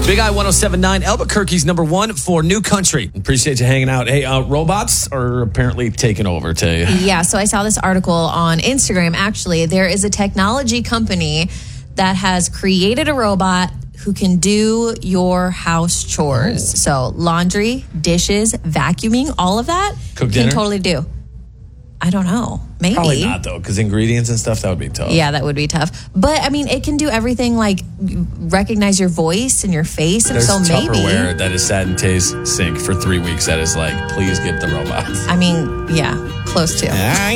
Big Eye 107.9, Albuquerque's number one for New Country. Appreciate you hanging out. Hey, robots are apparently taking over, tell you. Yeah, so I saw this article on Instagram. Actually, there is a technology company that has created a robot who can do your house chores. So laundry, dishes, vacuuming, all of that. Cook can dinner? totally do. I don't know. Maybe. Probably not, though, because ingredients and stuff, that would be tough. Yeah, that would be tough. But, I mean, it can do everything like recognize your voice and your face. And There's so maybe. Tupperware that is sat in Tay's sink for 3 weeks that is like, please get the robots. I mean, yeah, close to.